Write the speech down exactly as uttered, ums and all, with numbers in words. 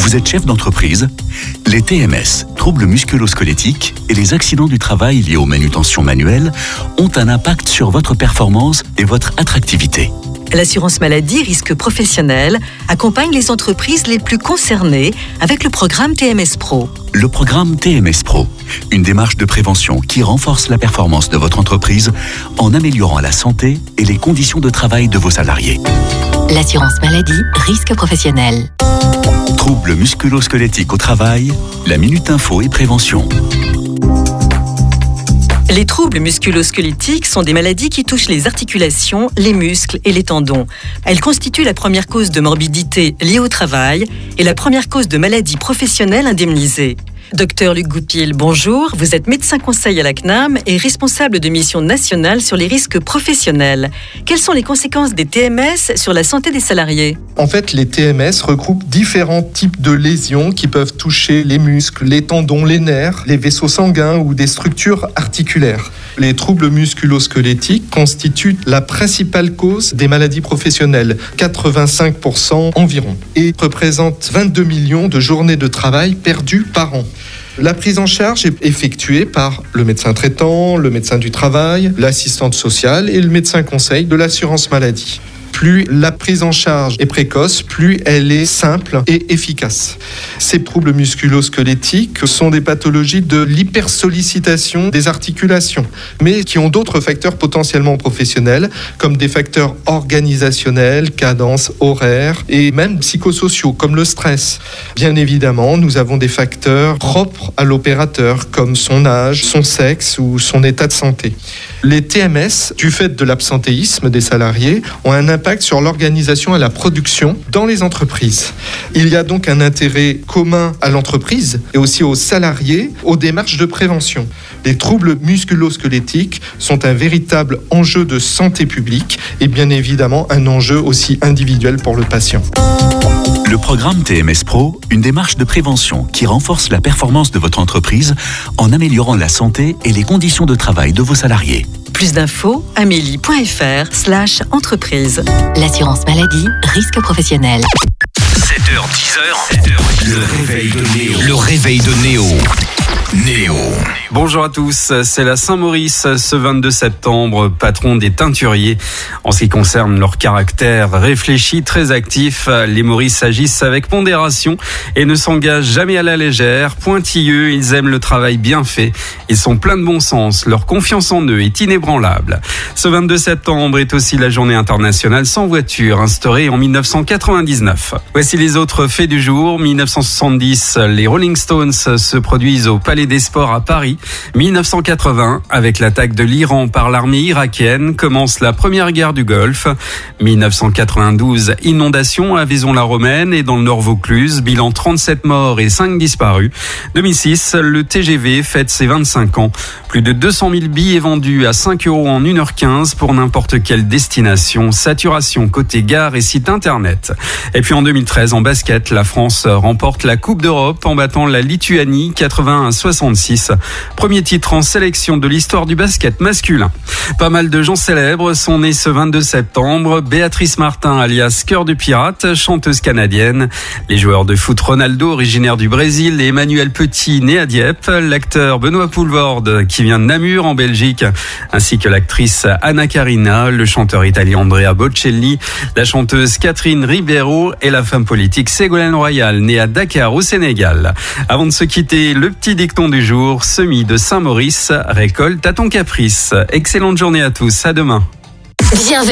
Vous êtes chef d'entreprise? Les T M S, troubles musculo-squelettiques, et les accidents du travail liés aux manutentions manuelles ont un impact sur votre performance et votre attractivité. L'assurance maladie risque professionnel accompagne les entreprises les plus concernées avec le programme T M S Pro. Le programme T M S Pro, une démarche de prévention qui renforce la performance de votre entreprise en améliorant la santé et les conditions de travail de vos salariés. L'assurance maladie, risque professionnel. Troubles musculo-squelettiques au travail, la Minute Info et Prévention. Les troubles musculo-squelettiques sont des maladies qui touchent les articulations, les muscles et les tendons. Elles constituent la première cause de morbidité liée au travail et la première cause de maladie professionnelle indemnisée. Docteur Luc Goupil, bonjour. Vous êtes médecin conseil à la C N A M et responsable de mission nationale sur les risques professionnels. Quelles sont les conséquences des T M S sur la santé des salariés? En fait, les T M S regroupent différents types de lésions qui peuvent toucher les muscles, les tendons, les nerfs, les vaisseaux sanguins ou des structures articulaires. Les troubles musculo-squelettiques constituent la principale cause des maladies professionnelles, quatre-vingt-cinq pour cent environ, et représentent vingt-deux millions de journées de travail perdues par an. La prise en charge est effectuée par le médecin traitant, le médecin du travail, l'assistante sociale et le médecin conseil de l'assurance maladie. Plus la prise en charge est précoce, plus elle est simple et efficace. Ces troubles musculo-squelettiques sont des pathologies de l'hypersollicitation des articulations, mais qui ont d'autres facteurs potentiellement professionnels, comme des facteurs organisationnels, cadence horaire et même psychosociaux, comme le stress. Bien évidemment, nous avons des facteurs propres à l'opérateur, comme son âge, son sexe ou son état de santé. Les T M S, du fait de l'absentéisme des salariés, ont un impact sur l'organisation et la production dans les entreprises. Il y a donc un intérêt commun à l'entreprise et aussi aux salariés aux démarches de prévention. Les troubles musculo-squelettiques sont un véritable enjeu de santé publique et bien évidemment un enjeu aussi individuel pour le patient. Le programme T M S Pro, une démarche de prévention qui renforce la performance de votre entreprise en améliorant la santé et les conditions de travail de vos salariés. Plus d'infos, amélie.fr slash entreprise. L'assurance maladie, risque professionnel. sept heures dix, le réveil de Néo. Le réveil de Néo. Néo. Bonjour à tous, c'est la Saint-Maurice ce vingt-deux septembre, patron des teinturiers. En ce qui concerne leur caractère réfléchi, très actif, les Maurice agissent avec pondération et ne s'engagent jamais à la légère. Pointilleux, ils aiment le travail bien fait. Ils sont pleins de bon sens, leur confiance en eux est inébranlable. Ce vingt-deux septembre est aussi la journée internationale sans voiture, instaurée en dix-neuf cent quatre-vingt-dix-neuf. Voici les autres faits du jour. dix-neuf cent soixante-dix, les Rolling Stones se produisent au Palais des Sports à Paris. dix-neuf cent quatre-vingts, avec l'attaque de l'Iran par l'armée irakienne, commence la première guerre du Golfe. dix-neuf cent quatre-vingt-douze, inondation à Vaison-la-Romaine et dans le Nord Vaucluse, bilan trente-sept morts et cinq disparus. deux mille six, le T G V fête ses vingt-cinq ans. Plus de deux cent mille billets vendus à cinq euros en une heure quinze pour n'importe quelle destination. Saturation côté gare et site internet. Et puis en deux mille treize, en basket, la France remporte la Coupe d'Europe en battant la Lituanie quatre-vingts à soixante-six. Premier titre en sélection de l'histoire du basket masculin. Pas mal de gens célèbres sont nés ce vingt-deux septembre. Béatrice Martin, alias Cœur de Pirate, chanteuse canadienne. Les joueurs de foot Ronaldo, originaire du Brésil, et Emmanuel Petit, né à Dieppe. L'acteur Benoît Poulvorde, qui vient de Namur, en Belgique. Ainsi que l'actrice Anna Karina, le chanteur italien Andrea Bocelli, la chanteuse Catherine Ribeiro et la femme politique Ségolène Royal, née à Dakar, au Sénégal. Avant de se quitter, le petit dicton du jour, semis de Saint-Maurice, récolte à ton caprice. Excellente journée à tous, à demain. Bienvenue.